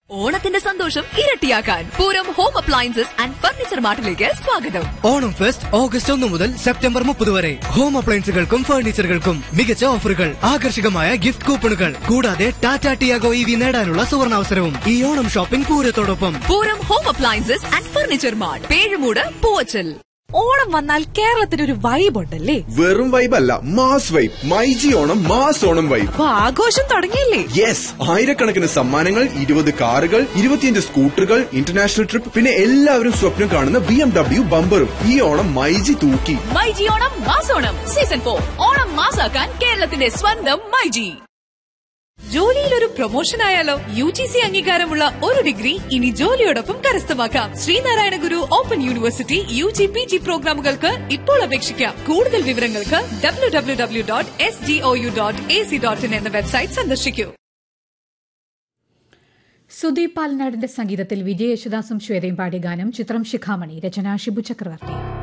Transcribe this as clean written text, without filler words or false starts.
ഓണത്തിന്റെ സന്തോഷം ഇരട്ടിയാക്കാൻ Pooram home appliances and furniture മാർട്ടിലേക്ക് സ്വാഗതം. ഓണം ഫെസ്റ്റ് ഓഗസ്റ്റ് 1 മുതൽ സെപ്റ്റംബർ 30 വരെ. ഹോം അപ്ലയൻസുകൾക്കും ഫർണിച്ചറുകൾക്കും മികച്ച ഓഫറുകൾ, ആകർഷകമായ ഗിഫ്റ്റ് കൂപ്പണുകൾ, കൂടാതെ ടാറ്റ ടിയാഗോ EV നേടാനുള്ള സുവർണാവസരവും ഈ Onam shopping പൂരത്തോടൊപ്പം. Pooram home appliances and furniture mart, Pezhumoodu, Poovachal. Onam വന്നാൽ കേരളത്തിനൊരു വൈബ് ഉണ്ടല്ലേ? വെറും വൈബ് അല്ല, mass vibe. MyG Onam mass Onam vibe. അപ്പൊ ആഘോഷം തുടങ്ങിയില്ലേ? യെസ്, ആയിരക്കണക്കിന് സമ്മാനങ്ങൾ, 20 കാറുകൾ, 25 സ്കൂട്ടറുകൾ, ഇന്റർനാഷണൽ ട്രിപ്പ്, പിന്നെ എല്ലാവരും സ്വപ്നം കാണുന്ന BMW ബമ്പറും. ഈ ഓണം മൈജി തൂക്കി. മൈജി ഓണം മാസോണം സീസൺ 4. ഓണം മാസാക്കാൻ കേരളത്തിന്റെ സ്വന്തം മൈജി. ജോലിയിൽ ഒരു പ്രൊമോഷൻ ആയാലോ? UGC അംഗീകാരമുള്ള ഒരു ഡിഗ്രി ഇനി ജോലിയോടൊപ്പം കരസ്ഥമാക്കാം. ശ്രീനാരായണ ഗുരു ഓപ്പൺ യൂണിവേഴ്സിറ്റി UG PG പ്രോഗ്രാമുകൾക്ക് ഇപ്പോൾ അപേക്ഷിക്കാം. കൂടുതൽ വിവരങ്ങൾക്ക് www.sgou.ac.in എന്ന വെബ്സൈറ്റ് സന്ദർശിക്കൂ. സുദീപ് പാലനാടിന്റെ സംഗീതത്തിൽ വിജയ യേശുദാസും ശ്വേതയും പാടിയ ഗാനം ചിത്രം ശിഖാമണി, രചന ഷിബു ചക്രവർത്തി.